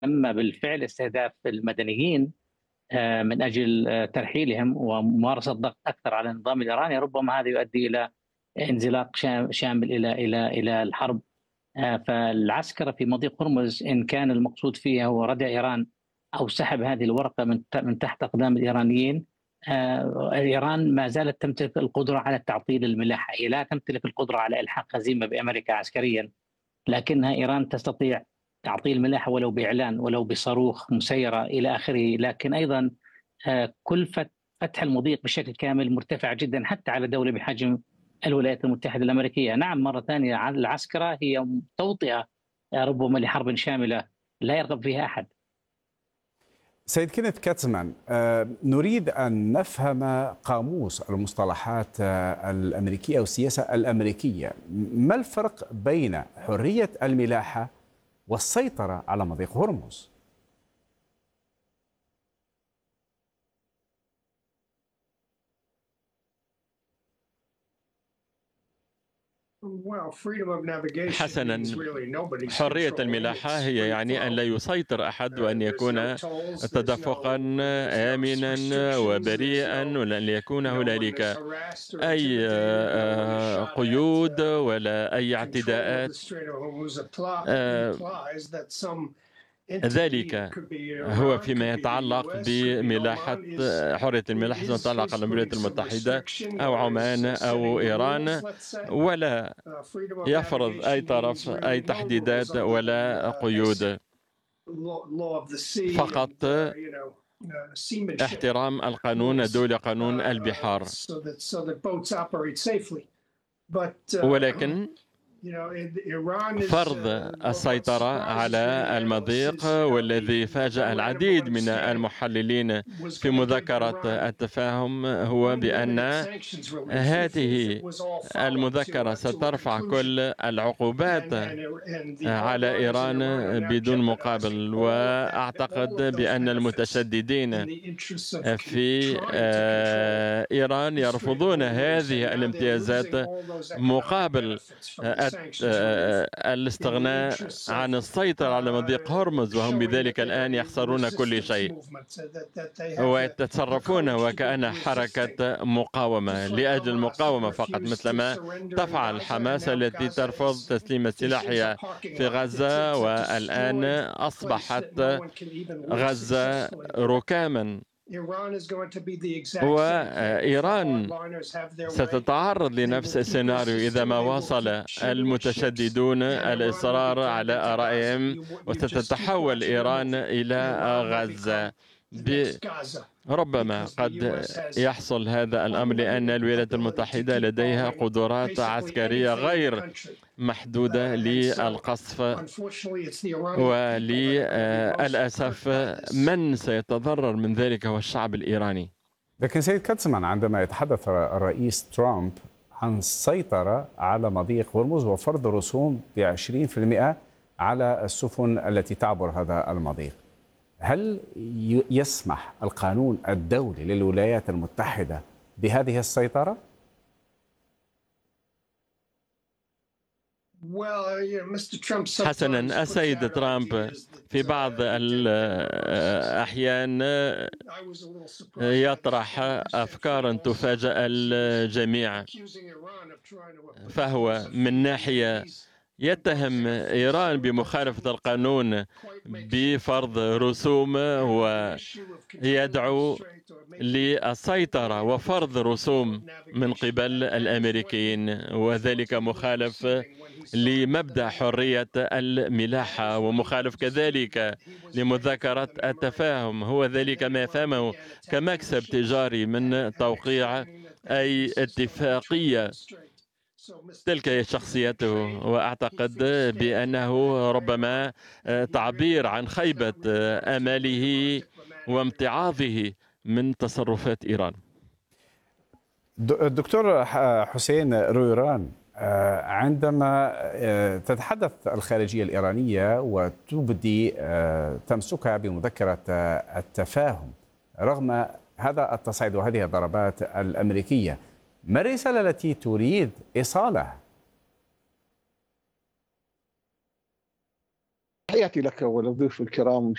تم بالفعل استهداف المدنيين من أجل ترحيلهم وممارسة ضغط أكثر على النظام الإيراني، ربما هذا يؤدي إلى انزلاق شامل إلى الحرب. فالعسكرة في مضيق هرمز إن كان المقصود فيها هو ردع إيران أو سحب هذه الورقة من تحت أقدام الإيرانيين. إيران ما زالت تمتلك القدرة على تعطيل الملاحة، هي لا تمتلك القدرة على إلحاق هزيمة بأمريكا عسكريا، لكنها إيران تستطيع تعطيل الملاحة ولو بإعلان ولو بصاروخ مسيرة إلى آخره. لكن أيضا كلفة فتح المضيق بشكل كامل مرتفعة جدا حتى على دولة بحجم الولايات المتحدة الأمريكية. نعم، مرة ثانية العسكرة هي توطئة ربما لحرب شاملة لا يرغب فيها أحد. سيد كينيث كاتزمان، نريد أن نفهم قاموس المصطلحات الأمريكية أو السياسة الأمريكية. ما الفرق بين حرية الملاحة والسيطرة على مضيق هرمز؟ حسنا، حرية الملاحة هي يعني أن لا يسيطر أحد وأن يكون تدفقا آمنا وبريئا، ولن يكون هنالك أي قيود ولا أي اعتداءات. ذلك هو فيما يتعلق بملاحة حرية الملاحة، فيما يتعلق على الولايات المتحدة أو عمان أو إيران، ولا يفرض أي طرف أي تحديدات ولا قيود، فقط احترام القانون الدولي، قانون البحار. ولكن فرض السيطرة على المضيق، والذي فاجأ العديد من المحللين في مذكرة التفاهم، هو بأن هذه المذكرة سترفع كل العقوبات على إيران بدون مقابل. وأعتقد بأن المتشددين في إيران يرفضون هذه الامتيازات مقابل الاستغناء عن السيطرة على مضيق هرمز، وهم بذلك الآن يخسرون كل شيء ويتصرفون وكأن حركة مقاومة لأجل المقاومة فقط، مثلما تفعل حماس التي ترفض تسليم سلاحها في غزة، والآن أصبحت غزة ركاما. وإيران ستتعرض لنفس السيناريو إذا ما واصل المتشددون الإصرار على آرائهم، وستتحول إيران إلى غزة. ربما قد يحصل هذا الأمر لأن الولايات المتحدة لديها قدرات عسكرية غير محدودة للقصف، وللأسف من سيتضرر من ذلك هو الشعب الإيراني. لكن سيد كاتزمان، عندما يتحدث الرئيس ترامب عن السيطرة على مضيق هرمز وفرض رسوم ب20% على السفن التي تعبر هذا المضيق، هل يسمح القانون الدولي للولايات المتحدة بهذه السيطرة؟ حسنا، السيد ترامب في بعض الأحيان يطرح أفكارا تفاجأ الجميع. فهو من ناحية يتهم إيران بمخالفة القانون بفرض رسوم، ويدعو للسيطرة وفرض رسوم من قبل الأمريكيين، وذلك مخالف لمبدأ حرية الملاحة ومخالف كذلك لمذكرة التفاهم. هو ذلك ما فهمه كمكسب تجاري من توقيع أي اتفاقية. تلك هي شخصيته، وأعتقد بأنه ربما تعبير عن خيبة آماله وامتعاضه من تصرفات إيران. الدكتور حسين رويران، عندما تتحدث الخارجية الإيرانية وتبدي تمسكها بمذكرة التفاهم رغم هذا التصعيد وهذه الضربات الأمريكية، ما الرسالة التي تريد إيصالها؟ تحياتي لك وللضيوف الكرام.